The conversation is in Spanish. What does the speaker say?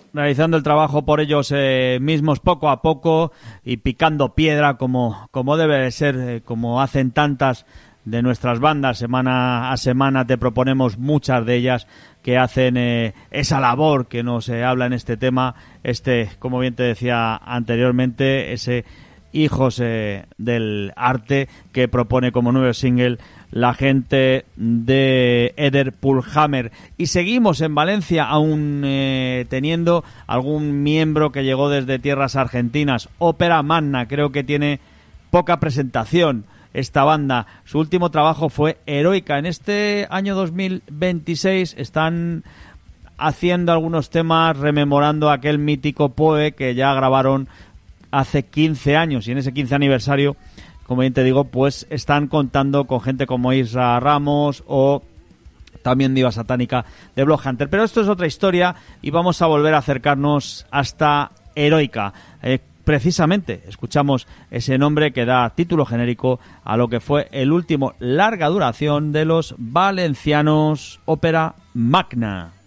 realizando el trabajo por ellos mismos poco a poco y picando piedra como debe de ser, como hacen tantas de nuestras bandas. Semana a semana te proponemos muchas de ellas que hacen esa labor que nos habla en este tema, como bien te decía anteriormente, ese Hijos del Arte que propone como nuevo single la gente de Eder Pulhammer. Y seguimos en Valencia, aún teniendo algún miembro que llegó desde tierras argentinas. Ópera Magna, creo que tiene poca presentación esta banda. Su último trabajo fue Heroica. En este año 2026 están haciendo algunos temas rememorando aquel mítico Poe que ya grabaron hace 15 años, y en ese 15 aniversario, como bien te digo, pues están contando con gente como Isra Ramos o también Diva Satánica de Bloodhunter. Pero esto es otra historia y vamos a volver a acercarnos hasta Heroica. Precisamente escuchamos ese nombre que da título genérico a lo que fue el último larga duración de los valencianos Ópera Magna.